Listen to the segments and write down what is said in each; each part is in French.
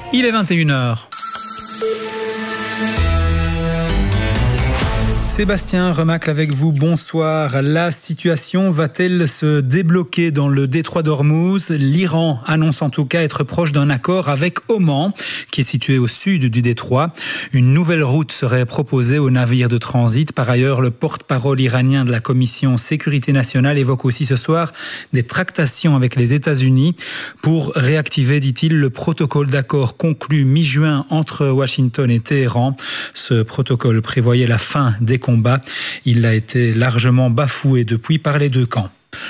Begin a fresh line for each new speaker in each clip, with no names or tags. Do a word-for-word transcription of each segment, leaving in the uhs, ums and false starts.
Il est vingt et une heures. Sébastien Remacle avec vous, bonsoir. La situation va-t-elle se débloquer dans le détroit d'Ormuz ? L'Iran annonce en tout cas être proche d'un accord avec Oman, qui est situé au sud du détroit. Une nouvelle route serait proposée aux navires de transit. Par ailleurs, le porte-parole iranien de la Commission Sécurité nationale évoque aussi ce soir des tractations avec les États-Unis pour réactiver, dit-il, le protocole d'accord conclu mi-juin entre Washington et Téhéran. Ce protocole prévoyait la fin des combat. Il a été largement bafoué depuis par les deux camps.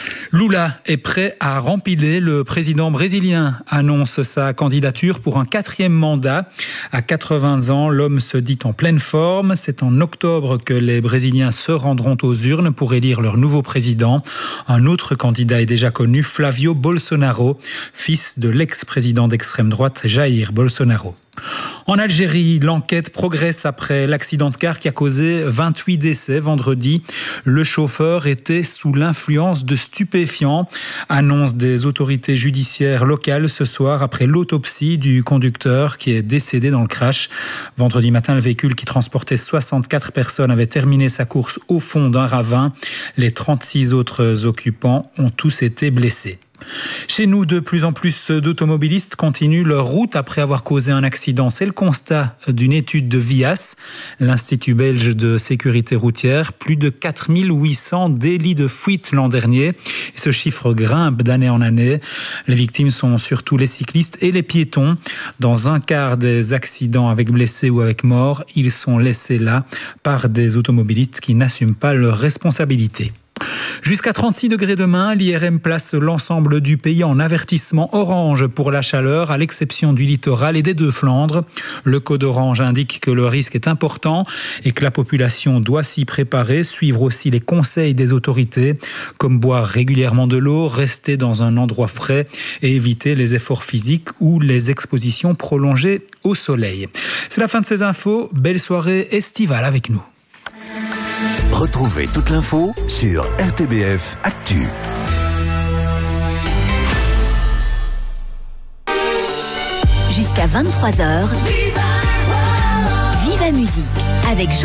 Lula est prêt à rempiler. Le président brésilien annonce sa candidature pour un quatrième mandat. À quatre-vingts ans, l'homme se dit en pleine forme. C'est en octobre que les Brésiliens se rendront aux urnes pour élire leur nouveau président. Un autre candidat est déjà connu, Flavio Bolsonaro, fils de l'ex-président d'extrême droite Jair Bolsonaro. En Algérie, l'enquête progresse après l'accident de car qui a causé vingt-huit décès vendredi. Le chauffeur était sous l'influence de stupéfiants, annonce des autorités judiciaires locales ce soir après l'autopsie du conducteur qui est décédé dans le crash. Vendredi matin, le véhicule qui transportait soixante-quatre personnes avait terminé sa course au fond d'un ravin. Les trente-six autres occupants ont tous été blessés. Chez nous, de plus en plus d'automobilistes continuent leur route après avoir causé un accident. C'est le constat d'une étude de V I A S, l'Institut belge de sécurité routière. Plus de quatre mille huit cents délits de fuite l'an dernier. Et ce chiffre grimpe d'année en année. Les victimes sont surtout les cyclistes et les piétons. Dans un quart des accidents avec blessés ou avec morts, ils sont laissés là par des automobilistes qui n'assument pas leurs responsabilités. Jusqu'à trente-six degrés demain, l'I R M place l'ensemble du pays en avertissement orange pour la chaleur, à l'exception du littoral et des deux Flandres. Le code orange indique que le risque est important et que la population doit s'y préparer, suivre aussi les conseils des autorités, comme boire régulièrement de l'eau, rester dans un endroit frais et éviter les efforts physiques ou les expositions prolongées au soleil. C'est la fin de ces infos. Belle soirée estivale avec nous.
Retrouvez toute l'info sur R T B F Actu.
Jusqu'à vingt-trois heures, Viva Musique avec Jean